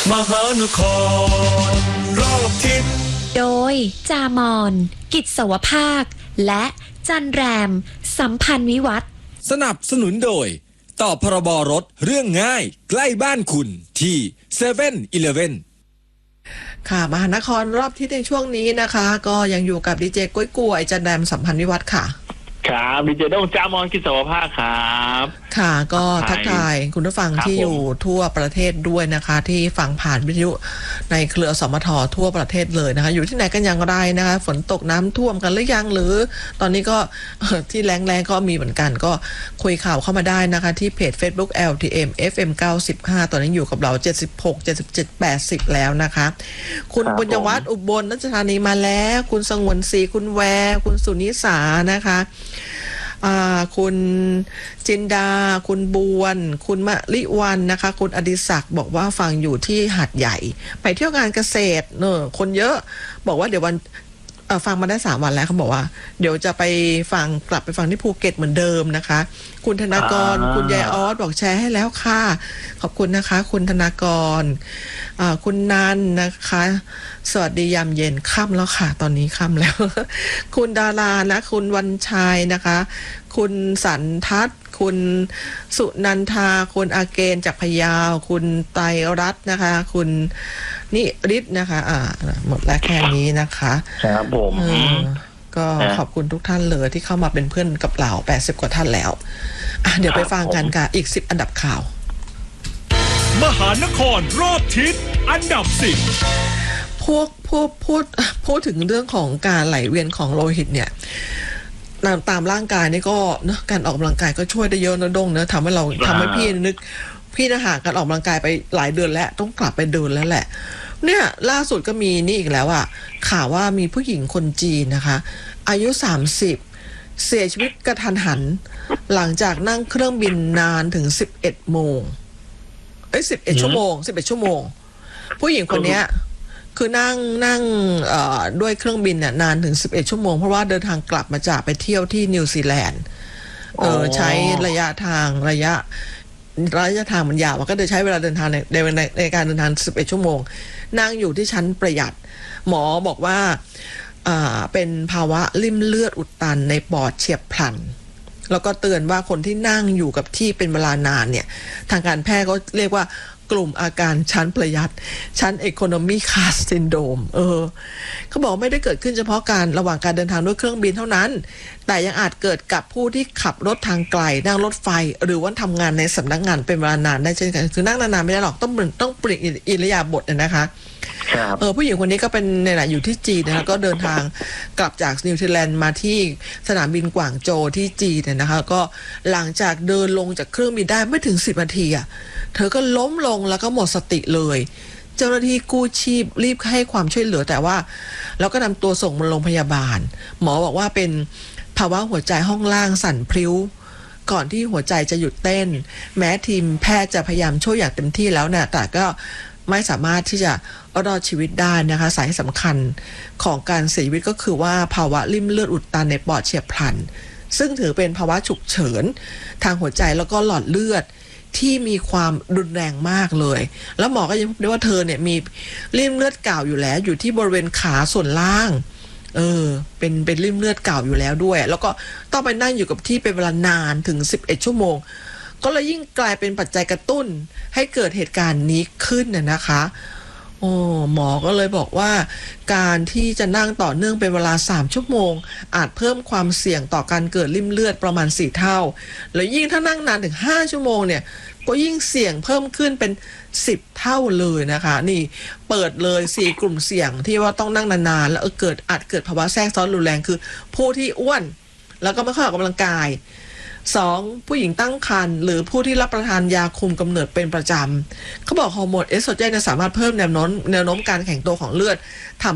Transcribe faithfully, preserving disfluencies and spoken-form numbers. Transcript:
มหานครรอบทิศโดยจามอนกิจสวภาคและจันแรมสัมพันธ์วิวัฒน์สนับสนุนโดยต่อพรบรถเรื่องง่ายใกล้บ้านคุณที่เซเว่นอีเลฟเว่นค่ะมหานครรอบที่ในช่วงนี้นะคะก็ยังอยู่กับดีเจก้วยกล้วยจันแรมสัมพันธ์วิวัฒน์ค่ะครับดีเจด้งจามอนกิจสวภาคครับค่ะก็ทักทายคุณผู้ฟังที่อยู่ทั่วประเทศด้วยนะคะที่ฟังผ่านวิทยุในเครือสมททั่วประเทศเลยนะคะอยู่ที่ไหนกันอย่างไรนะคะฝนตกน้ำท่วมกันหรือยังหรือตอนนี้ก็ที่แรงๆก็มีเหมือนกันก็คุยข่าวเข้ามาได้นะคะที่เพจ Facebook แอล ที เอ็ม เอฟ เอ็ม เก้าสิบห้าตอนนี้อยู่กับเราเจ็ดสิบหก เจ็ดสิบเจ็ด แปดสิบแล้วนะคะคุณบุญยวัฒน์อุบลราชธานีมาแล้วคุณสงวนศรีคุณแวร์คุณสุนิสานะคะคุณจินดาคุณบวนคุณมะลิวันนะคะคุณอดิศักดิ์บอกว่าฟังอยู่ที่หาดใหญ่ไปเที่ยวงานเกษตรเนอะคนเยอะบอกว่าเดี๋ยววันฟังมาได้สามวันแล้วเขาบอกว่าเดี๋ยวจะไปฟังกลับไปฟังที่ภูเก็ตเหมือนเดิมนะคะคุณธนากรคุณยายออสบอกแชร์ให้แล้วค่ะขอบคุณนะคะคุณธนากรคุณนันนะคะสวัสดียามเย็นค่ำแล้วค่ะตอนนี้ค่ำแล้ว คุณดารานะคุณวันชัยนะคะคุณสันทัศน์คุณสุนันทาคุณอาเกณฑ์จากพยาวคุณไตรรัตน์นะคะคุณนิริศนะคะอ่าหมดแล้วแค่นี้นะคะครับผมก็ขอบคุณทุกท่านเลยที่เข้ามาเป็นเพื่อนกับเราแปดสิบกว่าท่านแล้วอ่ะเดี๋ยวไปฟังกันค่ะอีกสิบอันดับข่าวมหานครรอบทิศอันดับสิบพวกพวกพูดพูดถึงเรื่องของการไหลเวียนของโลหิตเนี่ยตามร่างกายนี่ก็นะการออกกำลังกายก็ช่วยได้เยอะนะดงนะทำให้เราทำให้พี่นึกพี่นะหาการออกกำลังกายไปหลายเดือนแล้วต้องกลับไปเดินแล้วแหละเนี่ยล่าสุดก็มีนี่อีกแล้วอ่ะข่าวว่ามีผู้หญิงคนจีนนะคะอายุสามสิบเสียชีวิตกระทันหันหลังจากนั่งเครื่องบินนานถึงสิบเอ็ดโมงเอ้ยสิบเอ็ดชั่วโมงสิบเอ็ดชั่วโมงผู้หญิงคนนี้คือนั่งนั่งเอ่อด้วยเครื่องบินเนี่ยนานถึงสิบเอ็ดชั่วโมงเพราะว่าเดินทางกลับมาจากไปเที่ยวที่นิวซีแลนด์เออใช้ระยะทางระยะระยะทางมันยาวมันก็จะใช้เวลาเดินทางในในในการเดินทางสิบเอ็ดชั่วโมงนั่งอยู่ที่ชั้นประหยัดหมอบอกว่าอ่าเป็นภาวะลิ่มเลือดอุดตันในปอดเฉียบพลันแล้วก็เตือนว่าคนที่นั่งอยู่กับที่เป็นเวลานานเนี่ยทางการแพทย์ก็เรียกว่ากลุ่มอาการชั้นประหยัดชั้น Economy Class Syndrome เออเขาบอกไม่ได้เกิดขึ้นเฉพาะการระหว่างการเดินทางด้วยเครื่องบินเท่านั้นแต่ยังอาจเกิดกับผู้ที่ขับรถทางไกลนั่งรถไฟหรือว่าทำงานในสำนักงานเป็นเวลานานได้เช่นกันคือนั่งนานๆไม่ได้หรอกต้องต้องเปลี่ยนอิริยาบถนะคะเออผู้หญิงคนนี้ก็เป็นเนี่ยแหละอยู่ที่จีนนะก็เดินทางกลับจากนิวซีแลนด์มาที่สนามบินกวางโจวที่จีนเนี่ยนะคะก็หลังจากเดินลงจากเครื่องบินได้ไม่ถึงสิบนาทีอ่ะเธอก็ล้มลงแล้วก็หมดสติเลยเจ้าหน้าที่กู้ชีพรีบให้ความช่วยเหลือแต่ว่าแล้วก็นำตัวส่งมาโรงพยาบาลหมอบอกว่าเป็นภาวะหัวใจห้องล่างสั่นพลิ้วก่อนที่หัวใจจะหยุดเต้นแม้ทีมแพทย์จะพยายามช่วยอย่างเต็มที่แล้วเนี่ยแต่ก็ไม่สามารถที่จะรอดชีวิตได้นะคะสาเหตุสำคัญของการเสียชีวิตก็คือว่าภาวะลิ่มเลือดอุดตันในปอดเฉียบพลันซึ่งถือเป็นภาวะฉุกเฉินทางหัวใจแล้วก็หลอดเลือดที่มีความรุนแรงมากเลยแล้วหมอก็ยังพบได้ว่าเธอเนี่ยมีริ่มเลือดเก่าอยู่แล้วอยู่ที่บริเวณขาส่วนล่างเออเป็นเป็นริ่มเลือดเก่าอยู่แล้วด้วยแล้วก็ต้องไปนั่งอยู่กับที่เป็นเวลานานถึงสิบเอ็ดชั่วโมงก็เลยยิ่งกลายเป็นปัจจัยกระตุ้นให้เกิดเหตุการณ์นี้ขึ้นน่ะนะคะโอ้หมอก็เลยบอกว่าการที่จะนั่งต่อเนื่องเป็นเวลาสามชั่วโมงอาจเพิ่มความเสี่ยงต่อการเกิดริ่มเลือดประมาณสี่เท่าแล้วยิ่งถ้านั่งนานถึงห้าชั่วโมงเนี่ยก็ยิ่งเสี่ยงเพิ่มขึ้นเป็นสิบเท่าเลยนะคะนี่เปิดเลยสี่กลุ่มเสี่ยงที่ว่าต้องนั่งนานๆแล้วเกิดอาจเกิดภาวะแทรกซ้อนรุนแรงคือผู้ที่อ้วนแล้วก็ไม่ค่อยออกกำลังกายสองผู้หญิงตั้งครรภ์หรือผู้ที่รับประทานยาคุมกำเนิดเป็นประจำเขาบอกฮอร์โมนเอสโตรเจนสามารถเพิ่มแนวโน้มแนวโน้มการแข็งตัวของเลือดทำ